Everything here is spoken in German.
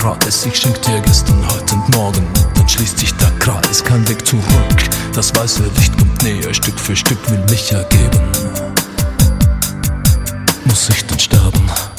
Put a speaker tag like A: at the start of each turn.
A: Preis. Ich schenk dir gestern, heute und morgen, dann schließt sich der Kreis. Kein Weg zurück, das weiße Licht kommt näher. Stück für Stück will mich ergeben. Muss ich den